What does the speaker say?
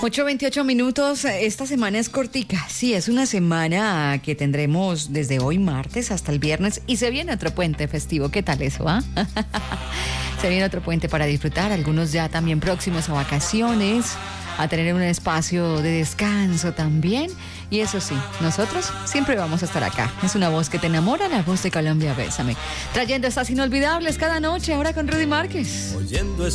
8:28. Esta semana es cortica. Sí, es una semana que tendremos desde hoy martes hasta el viernes y se viene otro puente festivo. ¿Qué tal eso, ah? Se viene otro puente para disfrutar, algunos ya también próximos a vacaciones, a tener un espacio de descanso también. Y eso sí, nosotros siempre vamos a estar acá. Es una voz que te enamora, la voz de Colombia Bésame. Trayendo estas inolvidables cada noche, ahora con Rudy Márquez.